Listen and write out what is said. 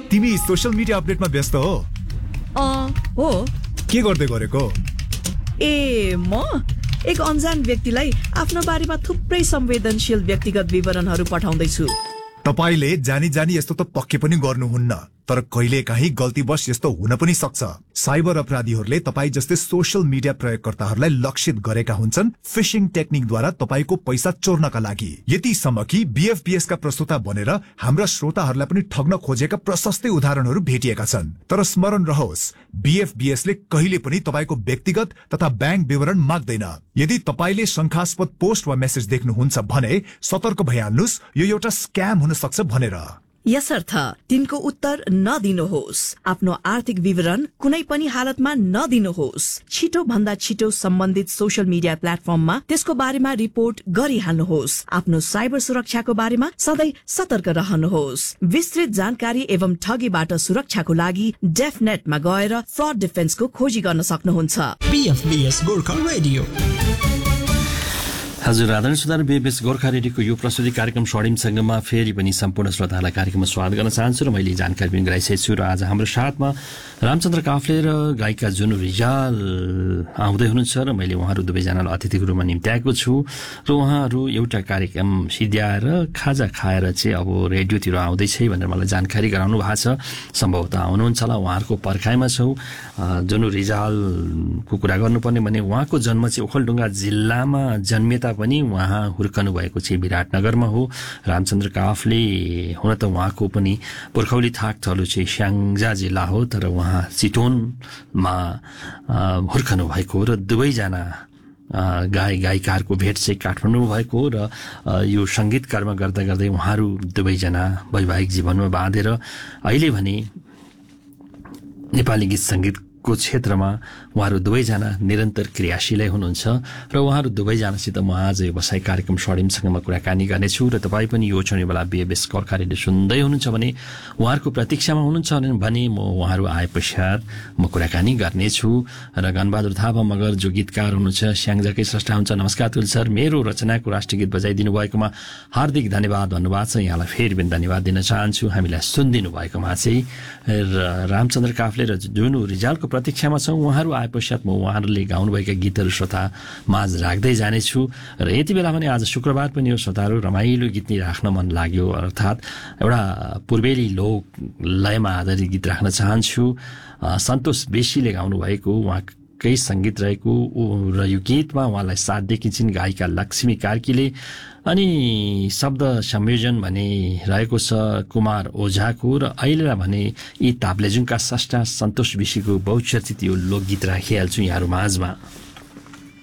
तिमी social media अपडेटमा व्यस्त हो? हो। के गर्दै गरेको? म एक अनजान व्यक्तिलाई आफ्नो बारेमा थुप्रै संवेदनशील व्यक्तिगत विवरणहरू पठाउँदैछु। तपाईले जानी जानी यस्तो त पक्कै पनि गर्नुहुन्न, तर कहिलेकाहीँ गल्तीवश यस्तो हुन पनि सक्छ। साइबर अपराधीहरूले तपाईँ जस्तै सोशल मिडिया प्रयोगकर्ताहरूलाई लक्षित गरेका हुन्छन् फिशिङ टेक्निकद्वारा तपाईँको पैसा चोर्नका लागि। यतिसम्म कि BFBS का प्रस्तुता बनेर हाम्रा श्रोताहरूलाई पनि ठग्न खोजेका प्रशस्तै उदाहरणहरू भेटिएका छन्। तर स्मरण रहोस्, BFBS ले कहिले पनि तपाईँको व्यक्तिगत तथा ब्याङ्क विवरण माग्दैन। यदि तपाईँले शंकास्पद पोस्ट वा मेसेज देख्नुहुन्छ भने सतर्क भइहाल्नुहोस्, यो एउटा स्क्याम हुन सक्छ भनेर। यसर्थ तिनको उत्तर नदिनुहोस्। आफ्नो आर्थिक विवरण कुनै पनि हालतमा नदिनुहोस्। छिटो भन्दा छिटो सम्बन्धित सोशल मिडिया प्लेटफर्ममा त्यसको बारेमा रिपोर्ट गरिहाल्नुहोस्। आफ्नो साइबर सुरक्षाको बारेमा सधैँ सतर्क रहनुहोस्। विस्तृत जानकारी एवं ठगीबाट सुरक्षाको लागि डेफनेटमा गएर फ्रड डिफेन्सको खोजी गर्न सक्नुहुन्छ। BFBS Gorkha radio. हजुर, आदरणीय श्रोता, BFBS गोर्खा रेडियोको यो प्रस्तुति कार्यक्रम स्वर्णिम संगममा फेरि पनि सम्पूर्ण श्रोताहरूलाई कार्यक्रममा स्वागत गर्न चाहन्छु र मैले जानकारी पनि गराइसकेको छु। र आज हाम्रो साथमा रामचन्द्र काफ्ले र गायिका जुनु रिजाल आउँदै हुनुहुन्छ र मैले उहाँहरू दुवैजनालाई अतिथिको रूपमा निम्त्याएको छु र उहाँहरू एउटा कार्यक्रम सिद्ध्याएर खाजा खाएर चाहिँ अब रेडियोतिर आउँदैछ भनेर मलाई जानकारी गराउनु भएको छ। सम्भवतः आउनुहुन्छ होला, उहाँहरूको पर्खाइमा छौँ। जुनु रिजालको कुरा गर्नुपर्ने भने उहाँको जन्म चाहिँ ओखलढुङ्गा जिल्लामा जन्मिएता पनि उहाँ हुर्कनु भएको चाहिँ विराटनगरमा हो। रामचन्द्र काफ्ले हुन त उहाँको पनि पुर्खौली थाक थलो चाहिँ स्याङ्जा जिल्ला हो, तर उहाँ चितवनमा हुर्कनु भएको र दुवैजना गायिकाहरूको भेट चाहिँ काठमाडौँ भएको हो। र यो सङ्गीत कर्म गर्दा गर्दै उहाँहरू दुवैजना वैवाहिक जीवनमा बाँधेर अहिले भने नेपाली गीत सङ्गीतको क्षेत्रमा उहाँहरू दुवैजना निरन्तर क्रियाशीलै हुनुहुन्छ र उहाँहरू दुवैजनासित म आज यो बसाइ कार्यक्रम स्वर्णिमसँगमा कुराकानी गर्नेछु। र तपाईँ पनि यो चुने बेला BFBS गोर्खा रेडियो सुन्दै हुनुहुन्छ भने उहाँहरूको प्रतीक्षामा हुनुहुन्छ भने म उहाँहरू आए पश्चात म कुराकानी गर्नेछु। र गणबहादुर थापा मगर जो गीतकार हुनुहुन्छ, स्याङ्जाकै स्रष्टा हुन्छ, नमस्कार तुल सर, मेरो रचनाको राष्ट्रिय गीत बजाइदिनु भएकोमा हार्दिक धन्यवाद भन्नुभएको छ। यहाँलाई फेरि पनि धन्यवाद दिन चाहन्छु हामीलाई सुनिदिनु भएकोमा चाहिँ। र रामचन्द्र काफ्ले र जुनु रिजालको प्रतीक्षामा छौँ। उहाँहरू आए पश्चात म उहाँहरूले गाउनुभएका गीतहरू श्रोता माझ राख्दै जानेछु। र यति बेला भने आज शुक्रबार पनि हो, श्रोताहरू रमाइलो गीत नै राख्न मन लाग्यो, अर्थात् एउटा पूर्वेली लोक लयमा आधारित गीत राख्न चाहन्छु। सन्तोष बेसीले गाउनुभएको उहाँकै सङ्गीत रहेको र यो गीतमा उहाँलाई साथ दिएकी छिन् गायिका लक्ष्मी कार्कीले, अनि शब्द संयोजन भने रहेको छ कुमार ओझाको, र अहिले भने यी ताप्लेजुङका स्रष्टा सन्तोष बेसीको बहुचर्चित यो लोकगीत राखिहाल्छु यहाँहरू माझमा।